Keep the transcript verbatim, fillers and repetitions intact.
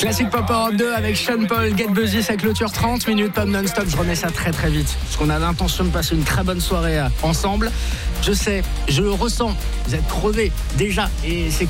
Classic Pop Europe deux avec Sean Paul, Get Busy, ça clôture trente minutes pop non-stop. Je remets ça très très vite parce qu'on a l'intention de passer une très bonne soirée ensemble. Je sais, je le ressens, vous êtes crevés déjà et c'est